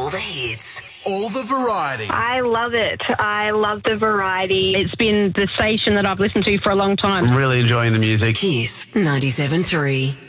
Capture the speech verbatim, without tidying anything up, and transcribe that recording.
All the hits. All the variety. I love it. I love the variety. It's been the station that I've listened to for a long time. I'm really enjoying the music. Kiss ninety-seven point three.